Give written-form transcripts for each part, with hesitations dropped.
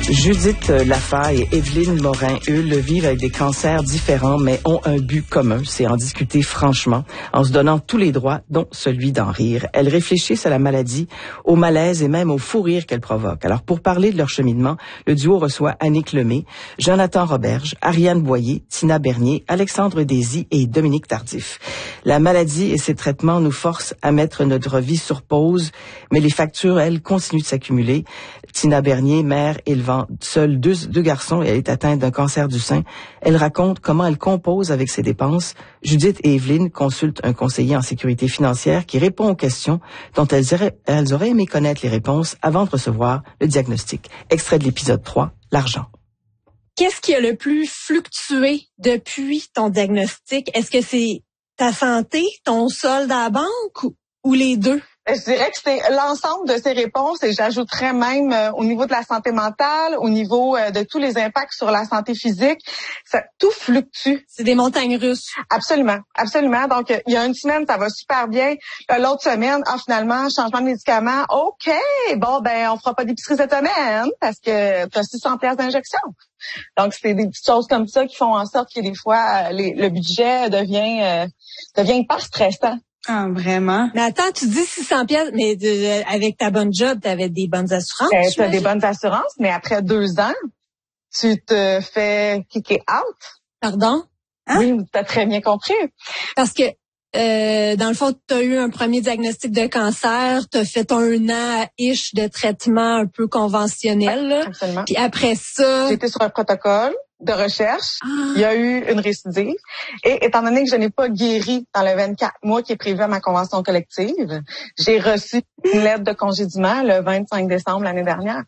Judith Lafaille et Evelyne Morin-Hull vivent avec des cancers différents, mais ont un but commun, c'est en discuter franchement, en se donnant tous les droits, dont celui d'en rire. Elles réfléchissent à la maladie, au malaise et même au fou rire qu'elle provoque. Alors, pour parler de leur cheminement, le duo reçoit Annick Lemay, Jonathan Roberge, Ariane Boyer, Tina Bernier, Alexandre Désy et Dominique Tardif. La maladie et ses traitements nous forcent à mettre notre vie sur pause, mais les factures, elles, continuent de s'accumuler. Tina Bernier, mère élevant seule deux garçons et elle est atteinte d'un cancer du sein. Elle raconte comment elle compose avec ses dépenses. Judith et Evelyne consultent un conseiller en sécurité financière qui répond aux questions dont elles auraient aimé connaître les réponses avant de recevoir le diagnostic. Extrait de l'épisode 3, l'argent. Qu'est-ce qui a le plus fluctué depuis ton diagnostic? Est-ce que c'est ta santé, ton solde à la banque ou les deux? Je dirais que c'est l'ensemble de ces réponses et j'ajouterais même au niveau de la santé mentale, au niveau de tous les impacts sur la santé physique, tout fluctue. C'est des montagnes russes. Absolument, absolument. Donc, il y a une semaine, ça va super bien. L'autre semaine, finalement, changement de médicament. OK, on fera pas d'épicerie cette semaine parce que tu as 600 pièces d'injection. Donc, c'est des petites choses comme ça qui font en sorte que des fois, le budget devient hyper stressant. Ah, vraiment? Mais attends, tu dis 600 pièces, mais avec ta bonne job, tu avais des bonnes assurances? Tu as des bonnes assurances, mais après 2 ans, tu te fais kicker out. Pardon? Hein? Oui, tu as très bien compris. Parce que, dans le fond, tu as eu un premier diagnostic de cancer, tu as fait 1 an-ish de traitement un peu conventionnel. Là. Absolument. Puis après ça... J'étais sur un protocole de recherche. Il y a eu une récidive. Et étant donné que je n'ai pas guéri dans le 24 mois qui est prévu à ma convention collective, j'ai reçu une lettre de congédiement le 25 décembre l'année dernière.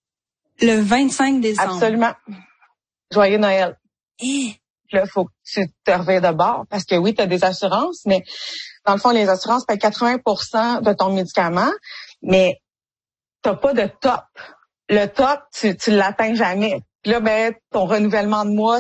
Le 25 décembre? Absolument. Joyeux Noël. Eh. Là, faut que tu te reviennes de bord parce que oui, tu as des assurances, mais dans le fond, les assurances payent 80% de ton médicament, mais tu n'as pas de top. Le top, tu l'atteins jamais. Là, ton renouvellement de mois,